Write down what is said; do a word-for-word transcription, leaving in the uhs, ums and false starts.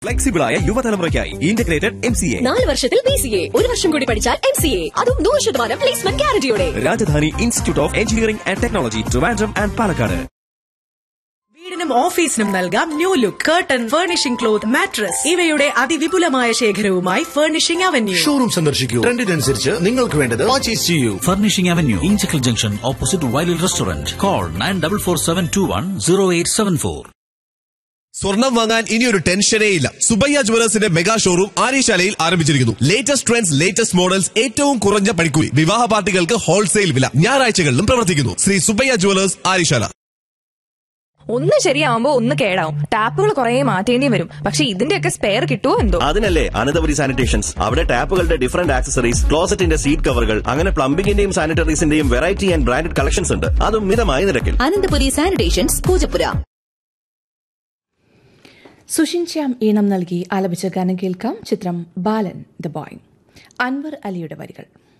Flexible ആയ യുവതലമുറയ്ക്കായി integrated M C A. നാല് വർഷത്തിൽ ബി സി എ, ഒരു വർഷം കൂടി പഠിച്ചാൽ എം സി എ, അതും നൂറ് ശതമാനം placement ഗ്യാരണ്ടിയോടെ. Rajdhani institute of engineering and technology, Trivandrum and Palakkad. വീടിനും ഓഫീസിനും നൽകാം new look. Curtain, furnishing cloth, mattress ഇവയുടെ അതിവിപുലമായ ശേഖരവുമായി ഫർണിഷിംഗ് അവന്യൂ. ഷോറൂം സന്ദർശിക്കൂ. ട്രെൻഡിനനുസരിച്ച് നിങ്ങൾക്ക് വേണ്ടത് പർച്ചേസ് ചെയ്യൂ. Furnishing avenue, Inchakkal junction, opposite വൈലിൽ restaurant. Call nine double four seven to one zero eight seven four. സ്വർണം വാങ്ങാൻ ഇനിയൊരു ടെൻഷനേ ഇല്ല. സുബയ്യ ജുവലേഴ്സിന്റെ മെഗാ ഷോറൂം ആര്യശാലയിൽ ആരംഭിച്ചിരിക്കുന്നു. ലേറ്റസ്റ്റ് ട്രെൻഡ്സ്, ലേറ്റസ്റ്റ് മോഡൽസ്, ഏറ്റവും കുറഞ്ഞ പണിക്കൂലി, വിവാഹ പാർട്ടികൾക്ക് ഹോൾസെയിൽ വില. ഞായറാഴ്ചകളിലും പ്രവർത്തിക്കുന്നു. ശ്രീ സുബയ്യ ജുവലേഴ്സ്, ആര്യശാല. ഒന്ന് ശരിയാവുമ്പോ ഒന്ന് കേടാവും. ടാപ്പുകൾ കുറെ മാറ്റേണ്ടി വരും. പക്ഷെ ഇതിന്റെയൊക്കെ സ്പെയർ കിട്ടുമോ എന്തോ. അതിനല്ലേ അനന്തപുരി സാനിറ്റേഷൻസ്. അവിടെ ടാപ്പുകളുടെ ഡിഫറന്റ് ആക്സസറീസ്, ക്ലോസറ്റിന്റെ സീറ്റ് കവറുകൾ, അങ്ങനെ പ്ലംബിംഗിന്റെയും സാനിറ്ററീസിന്റെയും വെറൈറ്റി ആൻഡ് ബ്രാൻഡഡ് കളക്ഷൻസ് ഉണ്ട്. അതും മിതമായ നിരക്കിൽ. അനന്തപുരി സാനിറ്റേഷൻസ്, പൂജപ്പുര. സുഷിൻ ശ്യാം ഈണം നൽകി ആലപിച്ച ഗാനം കേൾക്കാം. ചിത്രം ബാലൻ ദ ബോയ്. അൻവർ അലിയുടെ വരികൾ.